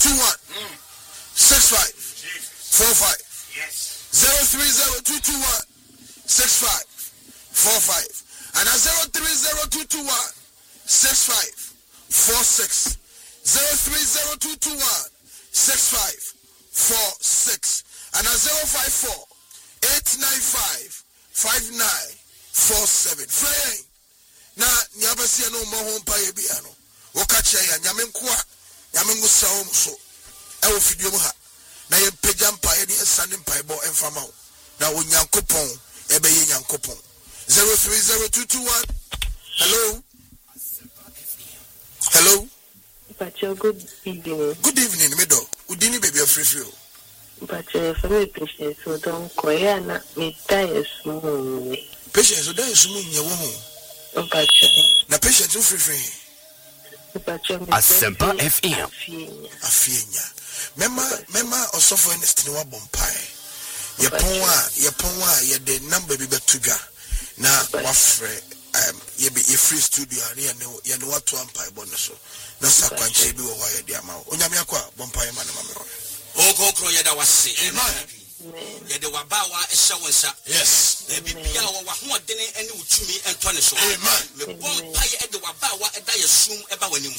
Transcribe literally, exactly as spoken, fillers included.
two one six five four five. Yes. Zero three zero two two one six five four five and a zero three zero two two one six five four six. Zero three zero two two one six five four six and a zero five four eight nine five five nine four seven. Frey na nyabasi no mo ho mpa ye bia no. Wo ka che ya nyame nkoa nyame ngusa wo so e wo fidie mu ha na ye pagya mpa ye di esane mpa bo emfama wo na wo nyankopon e be ye nyankopon. Zero three zero two two one. Hello. Hello. Pacho, good evening. Good evening, Mido. Udini baby free free. Pacho, for me patience, so don't koya na me die small. Patience, so die small in your woman. Pacho. Na patience free free. Pacho, Asempa F M. Afienya. Mema mema osofo en stini bompae. Ye ponwa, ye ponwa ye de number bi betuga. Na wafre um ye be ye free studio ani ye no ye no watu ampa bo no so. Na sakwanche bi wo wa ye de ama. Onyame akwa bompae ma na ma me ho. Okokro ye da wase. Amen. Ye de wabawa ehya wonsa. Yes. E bibia wo wa ho odene ene utumi ento ne so. Amen. Me bompae e de wabawa e da ye sum e ba wani mu